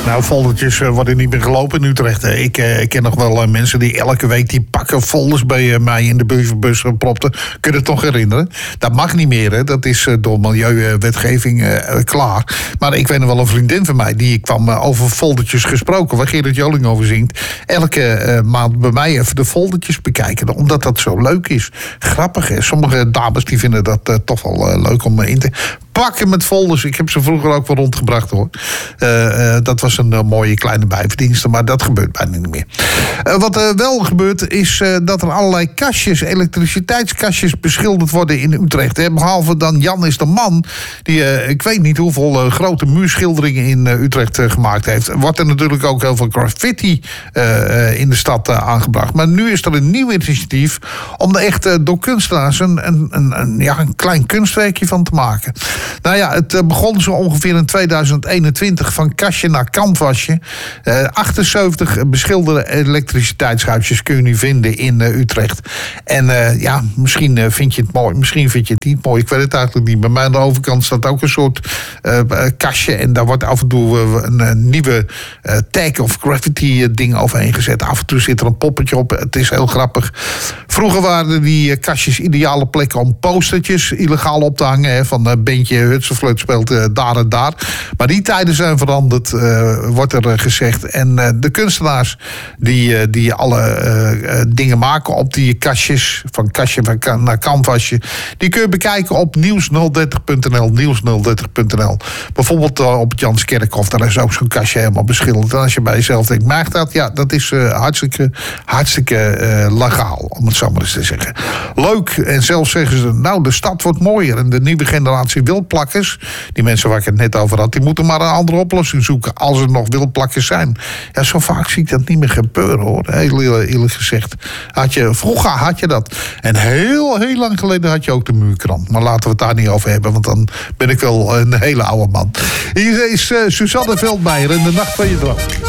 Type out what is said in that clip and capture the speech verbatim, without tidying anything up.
Nou, foldertjes uh, worden niet meer gelopen in Utrecht. Ik, uh, ik ken nog wel uh, mensen die elke week die pakken folders bij uh, mij in de brievenbus propten. Kun je het toch herinneren? Dat mag niet meer, hè. Dat is uh, door milieuwetgeving uh, klaar. Maar ik weet nog wel een vriendin van mij, die kwam uh, over foldertjes gesproken, waar Gerrit Joling over zingt. Elke uh, maand bij mij even de foldertjes bekijken, omdat dat zo leuk is. Grappig, hè. Sommige dames die vinden dat uh, toch wel uh, leuk om uh, in te... pakken met folders. Ik heb ze vroeger ook wel rondgebracht, hoor. Uh, uh, dat was een uh, mooie kleine bijverdienste, maar dat gebeurt bijna niet meer. Uh, wat er uh, wel gebeurt, is uh, dat er allerlei kastjes, elektriciteitskastjes, beschilderd worden in Utrecht. Hè. Behalve dan Jan is de man, die uh, ik weet niet hoeveel uh, grote muurschilderingen in uh, Utrecht uh, gemaakt heeft. Wordt er natuurlijk ook heel veel graffiti uh, uh, in de stad uh, aangebracht. Maar nu is er een nieuw initiatief om er echt uh, door kunstenaars een, een, een, een, ja, een klein kunstwerkje van te maken. Nou ja, het begon zo ongeveer in tweeduizend eenentwintig van kastje naar canvasje. Uh, achtenzeventig beschilderde elektriciteitshuisjes kun je nu vinden in uh, Utrecht. En uh, ja, misschien uh, vind je het mooi, misschien vind je het niet mooi. Ik weet het eigenlijk niet. Bij mij aan de overkant staat ook een soort uh, kastje. En daar wordt af en toe uh, een, een nieuwe uh, tag of graffiti uh, ding overheen gezet. Af en toe zit er een poppetje op. Het is heel grappig. Vroeger waren die uh, kastjes ideale plekken om postertjes illegaal op te hangen. Hè, van uh, bandje Hutsenflut speelt uh, daar en daar. Maar die tijden zijn veranderd, uh, wordt er uh, gezegd. En uh, de kunstenaars die, uh, die alle uh, uh, dingen maken op die kastjes, van kastje naar canvasje, die kun je bekijken op nieuws nul dertig punt n l, nieuws nul dertig punt n l. Bijvoorbeeld uh, op het Janskerkhof, daar is ook zo'n kastje helemaal beschilderd. En als je bij jezelf denkt, maakt dat? Ja, dat is uh, hartstikke, hartstikke uh, legaal, om het zo maar eens te zeggen. Leuk. En zelfs zeggen ze, nou, de stad wordt mooier en de nieuwe generatie wildplakkers, die mensen waar ik het net over had, die moeten maar een andere oplossing zoeken als er nog wildplakkers zijn. Ja, zo vaak zie ik dat niet meer gebeuren, hoor. Heel eerlijk gezegd. Had je, vroeger had je dat. En heel, heel lang geleden had je ook de muurkrant. Maar laten we het daar niet over hebben, want dan ben ik wel een hele oude man. Hier is uh, Suzanne Veldmeijer in De Nacht van je Droom.